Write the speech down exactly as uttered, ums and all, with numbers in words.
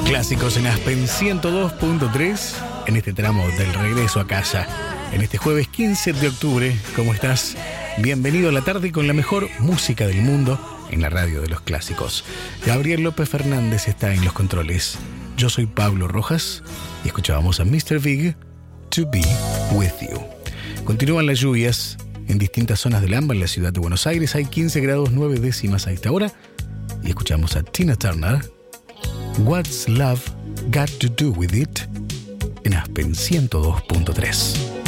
Clásicos en Aspen ciento dos punto tres, en este tramo del regreso a casa, en este jueves quince de octubre. ¿Cómo estás? Bienvenido a la tarde con la mejor música del mundo en la radio de los clásicos. Gabriel López Fernández está en los controles. Yo soy Pablo Rojas y escuchábamos a mister Big, To Be With You. Continúan las lluvias en distintas zonas del AMBA en la ciudad de Buenos Aires. Hay quince grados nueve décimas a esta hora. Y escuchamos a Tina Turner, What's Love Got to Do With It, en Aspen ciento dos punto tres.